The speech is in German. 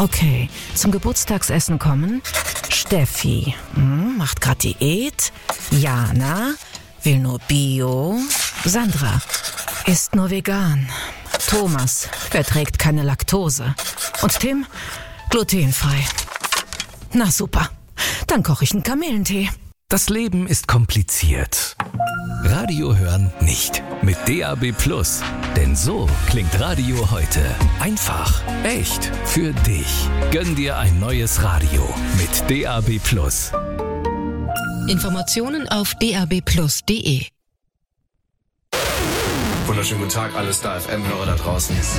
Okay, zum Geburtstagsessen kommen Steffi, macht grad Diät. Jana, will nur Bio. Sandra, isst nur vegan. Thomas, verträgt keine Laktose. Und Tim, glutenfrei. Na super, dann koche ich einen Kamillentee. Das Leben ist kompliziert. Radio hören nicht. Mit DAB+. Denn so klingt Radio heute. Einfach, echt, für dich. Gönn dir ein neues Radio mit DAB+. Informationen auf dabplus.de. Wunderschönen guten Tag, alle Star FM-Hörer da draußen.